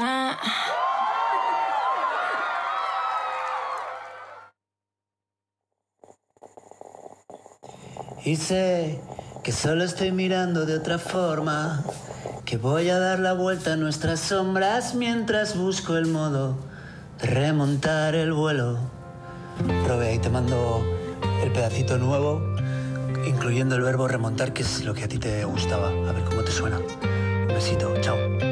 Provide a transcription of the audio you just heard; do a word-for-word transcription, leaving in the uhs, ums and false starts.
Ah. Y sé que solo estoy mirando de otra forma, que voy a dar la vuelta a nuestras sombras mientras busco el modo de remontar el vuelo. Robe, ahí te mando el pedacito nuevo, incluyendo el verbo remontar, que es lo que a ti te gustaba. A ver cómo te suena. Un besito, chao.